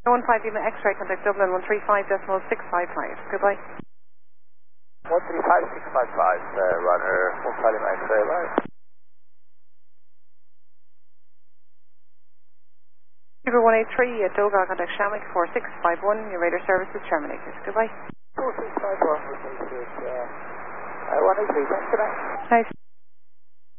15 Lima X-ray, contact Dublin 135.655. Goodbye. 135.655, runner 15 Lima X-ray, right. Uber 183 at Dogar, contact Shamrock 4651. Your radar service is terminated. Goodbye. 4651, 183, thanks for that. Nice.